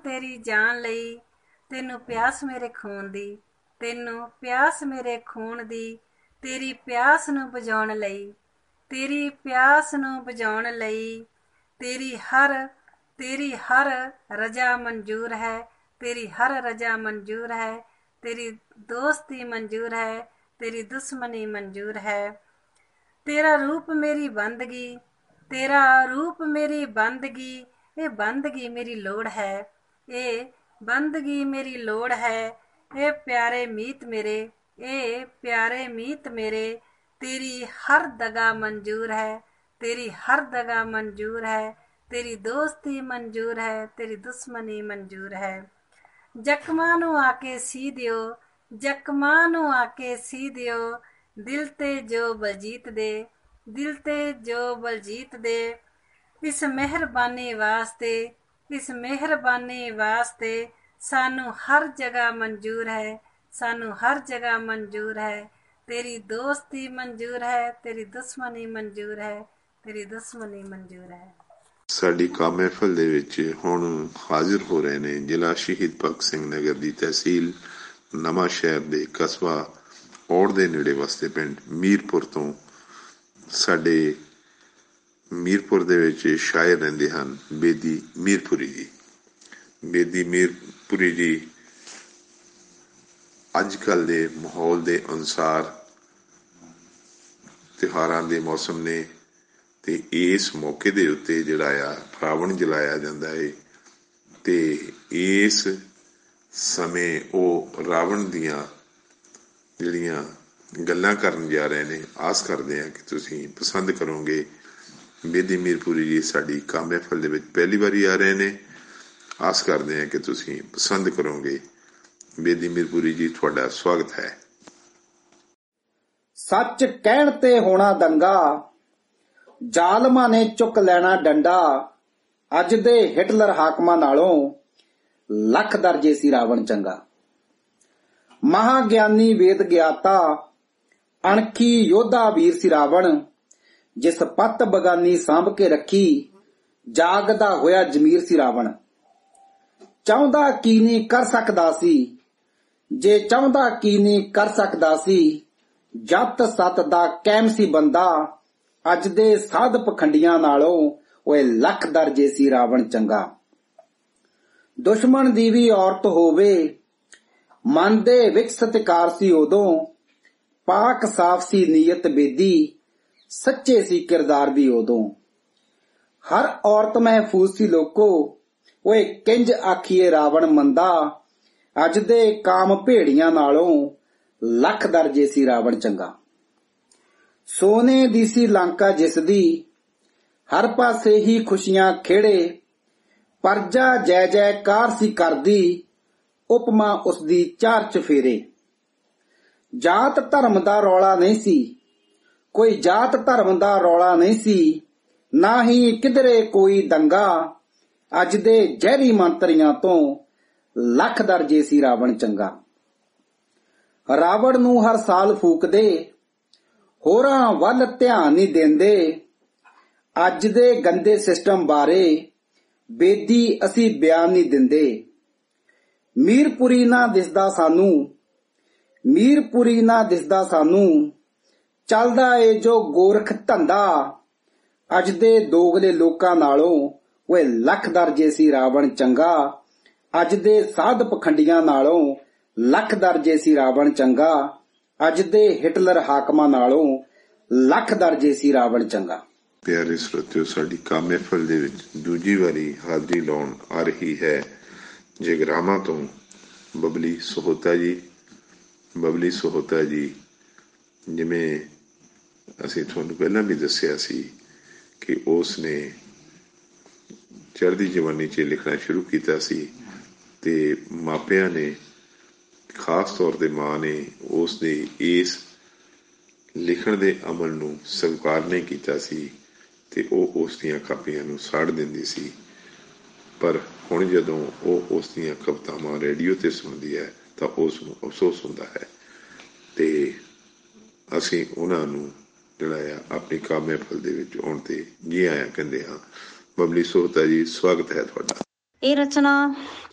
ਤੇਰੀ ਜਾਨ ਲਈ, ਤੈਨੂੰ ਪਿਆਸ ਮੇਰੇ ਖੂਨ ਦੀ, ਤੈਨੂੰ ਪਿਆਸ ਮੇਰੇ ਖੂਨ ਦੀ, ਤੇਰੀ ਪਿਆਸ ਨੂੰ ਬੁਝਾਉਣ ਲਈ, ਤੇਰੀ ਪਿਆਸ ਨੂੰ ਬੁਝਾਉਣ ਲਈ, ਤੇਰੀ ਹਰ ਰਜਾ ਮਨਜ਼ੂਰ ਹੈ, ਤੇਰੀ ਹਰ ਰਜਾ ਮਨਜ਼ੂਰ ਹੈ, ਤੇਰੀ ਦੋਸਤੀ ਮਨਜ਼ੂਰ ਹੈ, ਤੇਰੀ ਦੁਸ਼ਮਣੀ ਮਨਜ਼ੂਰ ਹੈ। ਤੇਰਾ ਰੂਪ ਮੇਰੀ ਬੰਦਗੀ, ਤੇਰਾ ਰੂਪ ਮੇਰੀ ਬੰਦਗੀ, ਇਹ ਬੰਦਗੀ ਮੇਰੀ ਲੋੜ ਹੈ, ਇਹ ਬੰਦਗੀ ਮੇਰੀ ਲੋੜ ਹੈ। ਇਹ ਪਿਆਰੇ ਮੀਤ ਮੇਰੇ, ਇਹ ਪਿਆਰੇ ਮੀਤ ਮੇਰੇ, ਤੇਰੀ ਹਰ ਦਗਾ ਮਨਜ਼ੂਰ ਹੈ, ਤੇਰੀ ਹਰ ਦਗਾ ਮਨਜ਼ੂਰ ਹੈ, ਤੇਰੀ ਦੋਸਤੀ ਮਨਜ਼ੂਰ ਹੈ, ਤੇਰੀ ਦੁਸ਼ਮਣੀ ਮਨਜ਼ੂਰ ਹੈ। ਜ਼ਖਮਾਂ ਨੂੰ ਆ ਕੇ ਸੀ ਦਿਓ, ਜ਼ਖਮਾਂ ਨੂੰ ਆ ਕੇ ਸੀ ਦਿਓ, ਦਿਲ ਤੇ ਜੋ ਬਲਜੀਤ ਦੇ, ਦਿਲ ਤੇ ਜੋ ਬਲਜੀਤ ਦੇ। ਇਸ ਮਿਹਰਬਾਨੀ ਵਾਸਤੇ, ਇਸ ਮਿਹਰਬਾਨੀ ਵਾਸਤੇ, ਸਾਨੂੰ ਹਰ ਜਗ੍ਹਾ ਮਨਜ਼ੂਰ ਹੈ, ਸਾਨੂੰ ਹਰ ਜਗ੍ਹਾ ਮਨਜ਼ੂਰ ਹੈ। ਤੇਰੀ ਦੋਸਤੀ ਮਨਜ਼ੂਰ ਹੈ, ਤੇਰੀ ਦੁਸ਼ਮਣੀ ਮਨਜ਼ੂਰ ਹੈ, ਤੇਰੀ ਦੁਸ਼ਮਣੀ ਮਨਜ਼ੂਰ ਹੈ। ਸਾਡੀ ਕਾਮ ਮਹਿਫਲ ਦੇ ਵਿੱਚ ਹੁਣ ਹਾਜ਼ਰ ਹੋ ਰਹੇ ਨੇ ਜ਼ਿਲ੍ਹਾ ਸ਼ਹੀਦ ਭਗਤ ਸਿੰਘ ਨਗਰ ਦੀ ਤਹਿਸੀਲ ਨਵਾਂ ਸ਼ਹਿਰ ਦੇ ਕਸਬਾ ਔੜ ਦੇ ਨੇੜੇ ਵਸਦੇ ਪਿੰਡ ਮੀਰਪੁਰ ਤੋਂ। ਸਾਡੇ ਮੀਰਪੁਰ ਦੇ ਵਿੱਚ ਸ਼ਾਇਰ ਰਹਿੰਦੇ ਹਨ ਬੇਦੀ ਮੀਰਪੁਰੀ ਜੀ। ਬੇਦੀ ਮੀਰਪੁਰੀ ਜੀ ਅੱਜ ਕੱਲ੍ਹ ਦੇ ਮਾਹੌਲ ਦੇ ਅਨੁਸਾਰ ਤਿਉਹਾਰਾਂ ਦੇ ਮੌਸਮ ਨੇ ਤੇ ਇਸ ਮੌਕੇ ਦੇ ਉੱਤੇ ਜਿਹੜਾ ਆ ਰਾਵਣ ਜਲਾਇਆ ਜਾਂਦਾ ਹੈ ਤੇ ਇਸ ਸਮੇਂ ਉਹ ਰਾਵਣ ਦੀਆਂ ਜਿਹੜੀਆਂ ਗੱਲਾਂ ਕਰਨ ਜਾ ਰਹੇ ਨੇ। ਆਸ ਕਰਦੇ ਹਾਂ ਕਿ ਤੁਸੀਂ ਪਸੰਦ ਕਰੋਗੇ। ਬੇਦੀ ਮੀਰਪੁਰੀ ਜੀ ਸਾਡੀ ਕਾਮ ਮਹਿਫਲ ਦੇ ਵਿੱਚ ਪਹਿਲੀ ਵਾਰੀ ਆ ਰਹੇ ਨੇ। ਆਸ ਕਰਦੇ ਹਾਂ ਕਿ ਤੁਸੀਂ ਪਸੰਦ ਕਰੋਗੇ। ਬੇਦੀ ਮੀਰਪੁਰੀ ਜੀ ਤੁਹਾਡਾ ਸਵਾਗਤ ਹੈ। ਸੱਚ ਕਹਿਣ ਤੇ ਹੋਣਾ ਦੰਗਾ, ਜ਼ਾਲਮਾਂ ਨੇ ਚੁੱਕ ਲੈਣਾ ਡੰਡਾ, ਅੱਜ ਦੇ ਹਿਟਲਰ ਹਾਕਮਾਂ ਨਾਲੋਂ ਲੱਖ ਦਰਜੇ ਸੀ ਰਾਵਣ ਚੰਗਾ। ਮਹਾਗਿਆਨੀ ਵੇਦ ਗਿਆਤਾ, ਅਣਖੀ ਯੋਧਾ ਵੀਰ ਸੀ ਰਾਵਣ, ਜਿਸ ਪੱਤ ਬਗਾਨੀ ਸਾਂਭ ਕੇ ਰੱਖੀ, ਜਾਗਦਾ ਹੋਇਆ ਜ਼ਮੀਰ ਸੀ ਰਾਵਣ। ਚਾਹੁੰਦਾ ਕੀ ਨਹੀਂ ਕਰ ਸਕਦਾ ਸੀ, ਜੇ ਚਾਹੁੰਦਾ ਕੀ ਨਹੀਂ ਕਰ ਸਕਦਾ ਸੀ, ਜੱਤ ਸੱਤ ਦਾ ਕਾਇਮ ਸੀ ਬੰਦਾ, ਅੱਜ ਦੇ ਸਾਧ ਪਖੰਡੀਆਂ ਨਾਲੋਂ ਓਏ ਲੱਖ ਦਰਜੇ ਸੀ ਰਾਵਣ ਚੰਗਾ। ਦੁਸ਼ਮਣ ਦੀ ਵੀ ਔਰਤ ਹੋਵੇ, ਮਨ ਦੇ ਵਿੱਚ ਸਤਿਕਾਰ ਸੀ ਉਦੋਂ, ਪਾਕ ਸਾਫ ਸੀ ਨੀਅਤ ਬੇਦੀ, ਸੱਚੇ ਸੀ ਕਿਰਦਾਰ ਵੀ ਉਦੋਂ। ਹਰ ਔਰਤ ਮਹਿਫੂਜ਼ ਸੀ ਲੋਕੋ, ਓਏ ਕਿੰਜ ਆਖੀਏ ਰਾਵਣ ਮੰਦਾ, ਅੱਜ ਦੇ ਕਾਮ ਭੇੜੀਆਂ ਨਾਲੋਂ ਲੱਖ ਦਰਜੇ ਸੀ ਰਾਵਣ ਚੰਗਾ। ਸੋਨੇ ਦੀ ਸੀ ਲੰਕਾ ਜਿਸ ਦੀ, ਹਰ ਪਾਸੇ ਹੀ ਖੁਸ਼ੀਆਂ ਖੇੜੇ, ਪਰਜਾ ਜੈ ਜੈਕਾਰ ਸੀ ਕਰਦੀ, ਉਪਮਾ ਉਸਦੀ ਚਾਰ ਚਫੇਰੇ। ਜਾਤ ਧਰਮ ਦਾ ਰੌਲਾ ਨਹੀਂ ਸੀ, ਕੋਈ ਜਾਤ ਧਰਮ ਦਾ ਰੌਲਾ ਨਹੀਂ ਸੀ, ਨਾ ਹੀ ਕਿਧਰੇ ਕੋਈ ਦੰਗਾ, ਅੱਜ ਦੇ ਜ਼ਹਿਰੀ ਮੰਤਰੀਆਂ ਤੋਂ ਲੱਖ ਦਰਜੇ ਸੀ ਰਾਵਣ ਚੰਗਾ। ਰਾਵਣ ਨੂੰ ਹਰ ਸਾਲ ਫੂਕਦੇ, ਹੋਰਾਂ ਵੱਲ ਧਿਆਨ ਨਹੀਂ ਦਿੰਦੇ, ਅੱਜ ਦੇ ਗੰਦੇ ਸਿਸਟਮ ਬਾਰੇ ਬੇਦੀ ਅਸੀਂ ਬਿਆਨ ਨਹੀਂ ਦਿੰਦੇ। ਮੀਰਪੁਰੀ ਨਾ ਦਿਸਦਾ ਸਾਨੂੰ, ਮੀਰਪੁਰੀ ਨਾ ਦਿਸਦਾ ਸਾਨੂੰ, ਚੱਲਦਾ ਏ ਜੋ ਗੋਰਖ ਧੰਦਾ, ਅੱਜ ਦੇ ਦੋਗਲੇ ਲੋਕਾਂ ਨਾਲੋਂ ਓਏ ਲੱਖ ਦਰਜੇ ਸੀ ਰਾਵਣ ਚੰਗਾ, ਅੱਜ ਦੇ ਸਾਧ ਪਖੰਡੀਆਂ ਨਾਲੋਂ ਲੱਖ ਦਰਜੇ ਸੀ ਰਾਵਣ ਚੰਗਾ, ਅੱਜ ਦੇ ਹਿਟਲਰ ਹਾਕਮਾਂ ਨਾਲੋਂ ਲੱਖ ਦਰਜੇ ਸੀ ਰਾਵਣ ਚੰਗਾ। ਪਿਆਰੇ ਸਰੋਤਿਓ, ਸਾਡੀ ਕਾਮ ਮਹਿਫਲ ਦੇ ਵਿੱਚ ਦੂਜੀ ਵਾਰੀ ਹਾਜ਼ਰੀ ਲਾਉਣ ਆ ਰਹੀ ਹੈ ਜਗਰਾਵਾਂ ਤੋਂ ਬਬਲੀ ਸਹੋਤਾ ਜੀ। ਬਬਲੀ ਸਹੋਤਾ ਜੀ, ਜਿਵੇਂ ਅਸੀਂ ਤੁਹਾਨੂੰ ਪਹਿਲਾਂ ਵੀ ਦੱਸਿਆ ਸੀ ਕਿ ਉਸ ਨੇ ਚੜ੍ਹਦੀ ਜਵਾਨੀ 'ਚ ਲਿਖਣਾ ਸ਼ੁਰੂ ਕੀਤਾ ਸੀ ਤੇ ਮਾਪਿਆਂ ਨੇ, ਖਾਸ ਤੌਰ ਤੇ ਮਾਂ ਨੇ, ਉਸ ਦੇ ਇਸ ਲਿਖਣ ਦੇ ਅਮਲ ਨੂੰ ਸਵੀਕਾਰ ਨਹੀਂ ਕੀਤਾ ਸੀ ਤੇ ਉਹ ਉਸ ਦੀਆਂ ਕਾਪੀਆਂ ਨੂੰ ਸਾੜ ਦਿੰਦੀ ਸੀ। ਪਰ ਹੁਣ ਜਦੋਂ ਉਹ ਉਸ ਦੀਆਂ ਕਵਿਤਾਵਾਂ ਰੇਡੀਓ ਤੇ ਸੁਣਦੀ ਹੈ ਤਾਂ ਉਸ ਨੂੰ ਅਫਸੋਸ ਹੁੰਦਾ ਹੈ ਤੇ ਅਸੀਂ ਉਹਨਾਂ ਨੂੰ ਜਿਹੜਾ ਆ ਆਪਣੀ ਕਾਮ ਮਹਿਫਲ ਦੇ ਵਿੱਚ ਆਉਣ ਤੇ ਜੀ ਆਇਆਂ ਕਹਿੰਦੇ ਹਾਂ। ਬਬਲੀ ਸਹੋਤਾ ਜੀ, ਸਵਾਗਤ ਹੈ ਤੁਹਾਡਾ। ਇਹ ਰਚਨਾ